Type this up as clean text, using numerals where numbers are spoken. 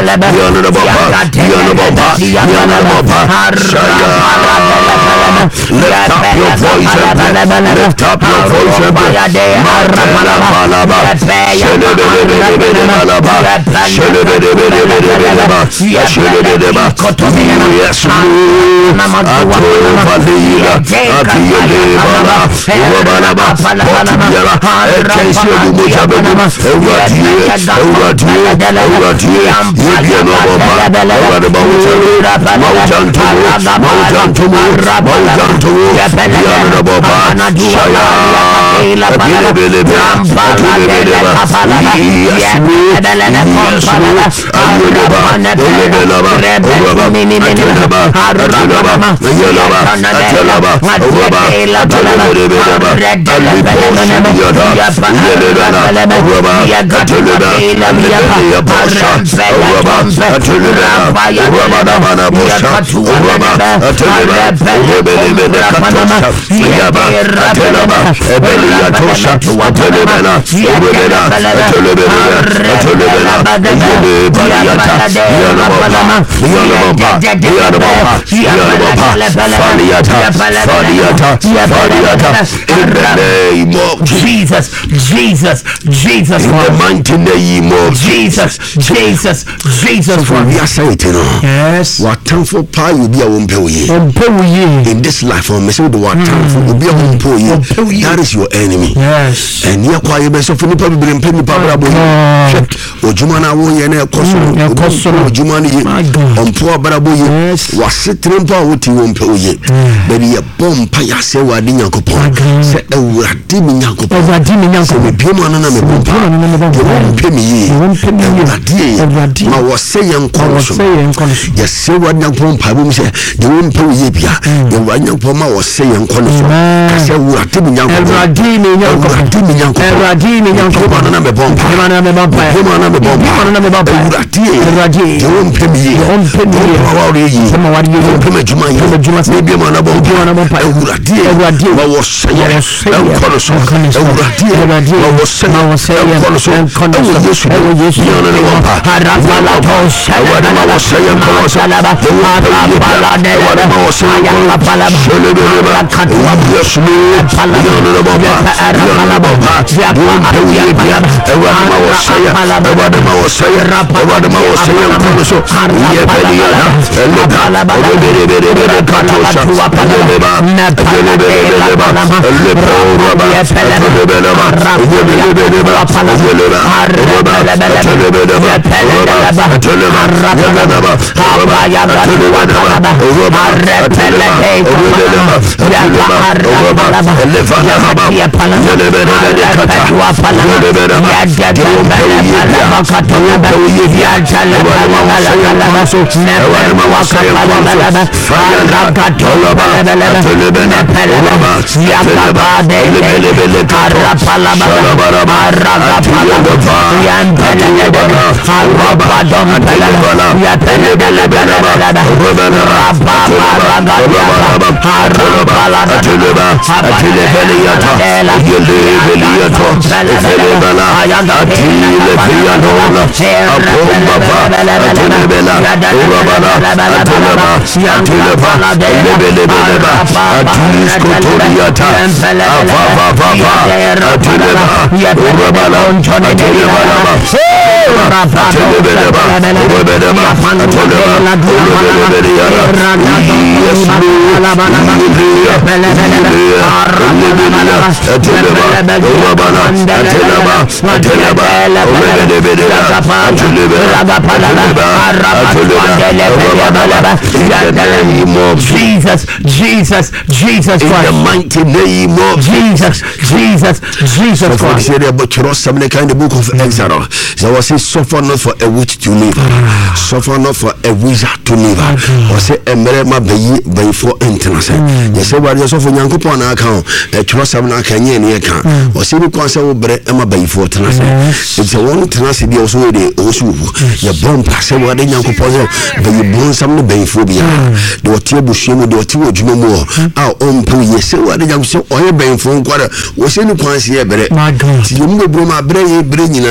Jesus, Jesus, Jesus, in the mighty name of Jesus, Jesus, Jesus. We are saying, yes. What time for pie will be a wompay in this life? Or Miss Odo, what time for will be a wompay? That is your enemy. Yes. And you're quite best of any problem in Penny Pablo. Or Jumana, or Jumani on poor Baraboy was sitting power with you wompay. But he a bomb paya say what Dina Coupon said, oh, Radimi Yanko, so we be one another. I was saying, yes, say what young pom pabum say, the womb pay yipia, the one young poma was saying, I said, we are Timmy Young, Jesus, Jesus, Jesus in Christ. the mighty name of Jesus, Jesus, Jesus Christ. Some kind of book of Exodus. So I say, suffer not for a witch to live, suffer not for a wizard to live. Or say, a merema bay for entrance. You say, what you suffer young upon account, a trust of Nakanya account, or see the concept of Emma bay for tenacity. It's a one tenacity also, also, your bomb pass over the young composer, but you born some bay phobia. The water bushing, the water more. Our own poor, yes, what the young so or bay phone quarter was any quantity, but my God, you know, bring